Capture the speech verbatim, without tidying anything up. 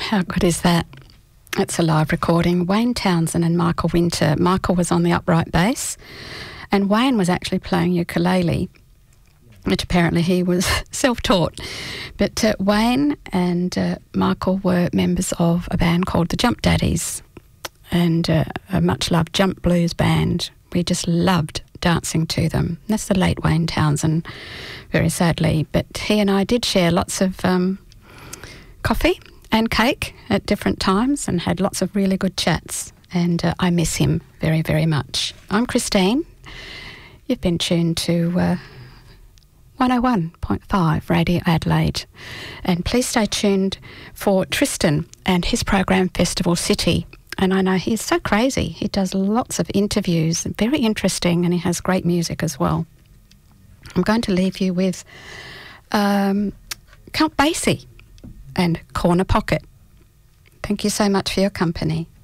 How good is that? It's a live recording. Wayne Townsend and Michael Winter. Michael was on the upright bass and Wayne was actually playing ukulele, which apparently he was self-taught. But uh, Wayne and uh, Michael were members of a band called the Jump Daddies, and uh, a much-loved jump blues band. We just loved dancing to them. That's the late Wayne Townsend, very sadly. But he and I did share lots of um, coffee and cake at different times and had lots of really good chats. And uh, I miss him very, very much. I'm Christine. You've been tuned to uh, one oh one point five Radio Adelaide. And please stay tuned for Tristan and his program Festival City. And I know he's so crazy. He does lots of interviews, very interesting, and he has great music as well. I'm going to leave you with um, Count Basie and Corner Pocket. Thank you so much for your company.